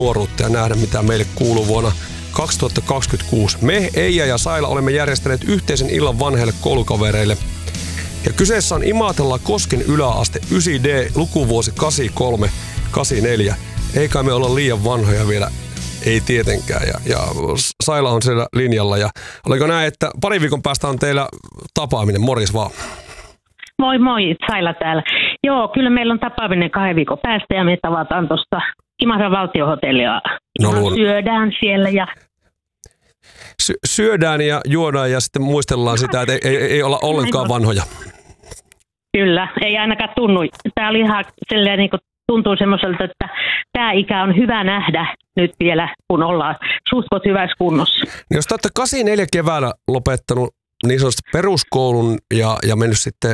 nuoruutta ja nähdä, mitä meille kuuluu vuonna 2026. Me, Eija ja Saila, olemme järjestäneet yhteisen illan vanheille koulukavereille. Ja kyseessä on Imatella Kosken yläaste 9D, lukuvuosi 83-84. Eikä me olla liian vanhoja vielä, ei tietenkään. Ja Saila on siellä linjalla. Ja oliko näin, että pari viikon päästä on teillä tapaaminen? Morjes vaan. Moi moi, Saila täällä. Joo, kyllä meillä on tapaaminen 2 viikon päästä ja me tavataan tuosta Imatran valtiohotellia. Syödään siellä ja... Syödään ja juodaan ja sitten muistellaan sitä, että ei olla ollenkaan vanhoja. Kyllä, ei ainakaan tunnu. Tämä oli ihan sellainen, niin kuin tuntuu semmoiselta, että tämä ikä on hyvä nähdä nyt vielä, kun ollaan suhtkot hyvässä kunnossa. Jos te olette 84 keväällä lopettanut niin sanotusti peruskoulun ja mennyt sitten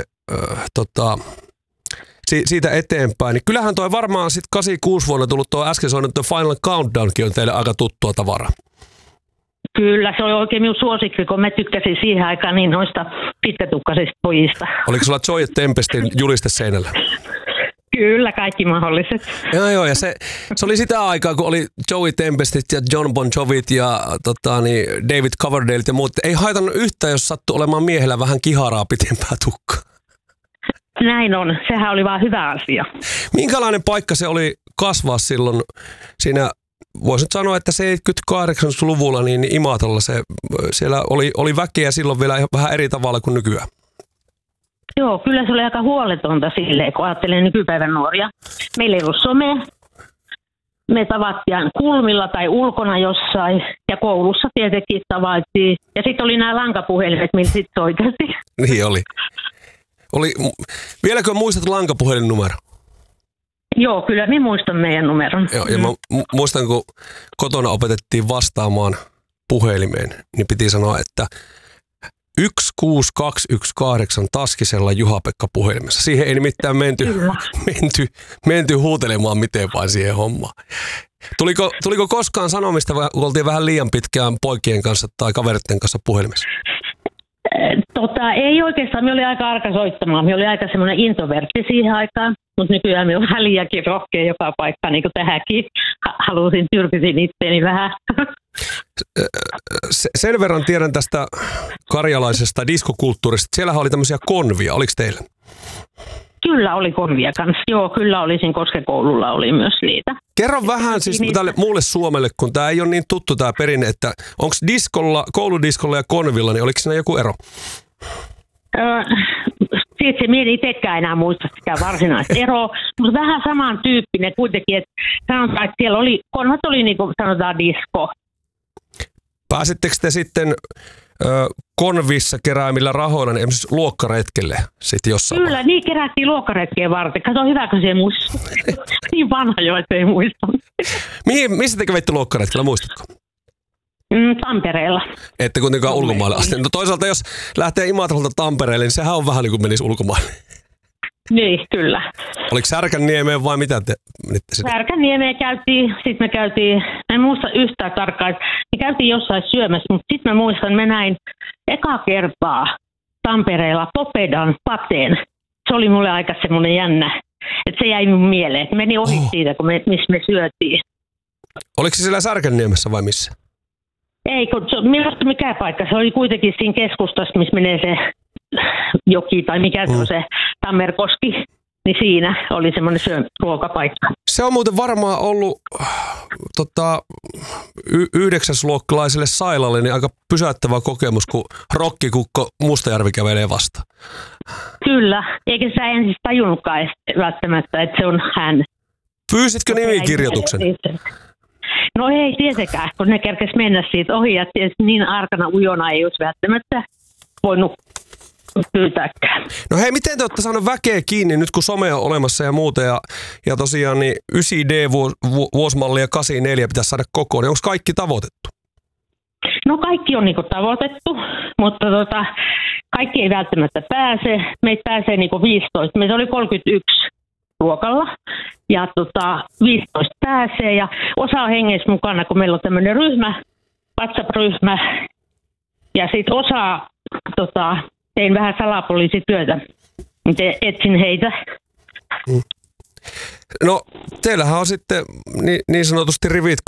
siitä eteenpäin, niin kyllähän toi varmaan sitten 86 vuonna tullut tuo äsken soinut Final Countdownkin on teille aika tuttua tavaraa. Kyllä, se oli oikein minun suosikki, kun mä tykkäsin siihen aikaan niin noista pitkätukkaisista pojista. Oliko sulla Joy Tempestin juliste seinällä? Kyllä, kaikki mahdolliset. Joo, ja se oli sitä aikaa, kun oli Joey Tempestit ja John Bon Jovit ja David Coverdale ja muut. Ei haitannut yhtään, jos sattui olemaan miehellä vähän kiharaa pitempää tukkaa. Näin on, sehän oli vaan hyvä asia. Minkälainen paikka se oli kasvaa silloin siinä, voisi nyt sanoa, että 78-luvulla niin Imatralla siellä oli väkeä silloin vielä vähän eri tavalla kuin nykyään. Joo, kyllä se oli aika huoletonta silleen, kun ajattelee nykypäivän nuoria. Meillä ei ollut somea. Me tavattiin kulmilla tai ulkona jossain ja koulussa tietenkin tavattiin. Ja sitten oli nämä lankapuhelimet, millä sitten soiteltiin. Niin oli. Vieläkö muistat lankapuhelin numero? Joo, kyllä minä muistan meidän numeron. Joo, ja mä muistan, kun kotona opetettiin vastaamaan puhelimeen, niin piti sanoa, että 16218 Taskisella Juha-Pekka puhelimessa. Siihen ei nimittäin menty huutelemaan miten vain siihen hommaan. Tuliko koskaan sanomista, kun oltiin vähän liian pitkään poikien kanssa tai kaveritten kanssa puhelimessa? Ei oikeastaan. Minä olin aika arka soittamaan. Minä olin aika semmoinen introvertti siihen aikaan, mutta nykyään minä olen vähän liiankin rohkea joka paikka, niin kuin tähänkin. Tyrkytin itseäni vähän. Sen verran tiedän tästä karjalaisesta diskokulttuurista. Siellähän oli tämmöisiä konvia. Oliko teillä? Kyllä oli konvia kanssa. Joo, kyllä olisin Koskekoululla oli myös niitä. Kerro vähän siis tälle muulle Suomelle, kun tämä ei ole niin tuttu tämä perinne, että onko kouludiskolla ja konvilla, niin oliko siinä joku ero? Sitten minä en itsekään enää muista sitä varsinaista eroa, mutta vähän samantyyppinen kuitenkin, että sanotaan, että siellä oli, konvat oli niin kuin sanotaan disko. Pääsittekö te sitten konvissa keräämillä rahoilla niin esimerkiksi luokkaretkelle sitten jossain? Kyllä, niin kerättiin luokkaretkeen varten. Kato, hyvä, kun se ei muista. Niin vanha jo, että ei muista. Missä te kävitte luokkaretkellä, muistatko? Tampereella. Ette kuitenkaan ulkomaille asti. No toisaalta jos lähtee Imatralta Tampereelle, niin sehän on vähän niin kuin menisi ulkomaille. Niin, kyllä. Oliko Särkänniemeen vai mitä te menitte sinne? Särkänniemeen käytiin, sitten me käytiin, en muista yhtään tarkkaan, me käytiin jossain syömässä, mutta sitten mä muistan, mä näin eka kertaa Tampereella Popedan pateen. Se oli mulle aika semmoinen jännä, että se jäi mun mieleen. Meni ohi siitä, missä me syötiin. Oliko se siellä Särkänniemessä vai missä? Ei, kun minusta mikä paikka, se oli kuitenkin siinä keskustassa, missä menee se joki tai mikä se on se Tammerkoski, niin siinä oli semmoinen ruokapaikka. Se on muuten varmaan ollut 9-luokkalaiselle Sailalle niin aika pysäyttävä kokemus, kun rokkikukko Mustajärvi kävelee vastaan. Kyllä, eikä sä ensin tajunnutkaan välttämättä, että se on hän. Pyysitkö nimikirjoituksen? No ei tietenkään, kun ne kerkes mennä siitä ohi, ja tietysti niin arkana ujona ei olisi välttämättä voinut pyytääkään. No hei, miten te olette saanut väkeä kiinni nyt kun some on olemassa ja muuta ja tosiaan niin 9D vuosimalli ja 84 pitäisi saada kokoon, niin onko kaikki tavoitettu? No kaikki on niinku tavoitettu, mutta kaikki ei välttämättä pääse. Meitä pääsee niinku 15, meitä oli 31 luokalla ja 15 pääsee ja osa on hengessä mukana, kun meillä on tämmöinen ryhmä, WhatsApp-ryhmä ja sitten osa tein vähän salapoliisityötä, etsin heitä. No, teillähän on sitten niin sanotusti rivit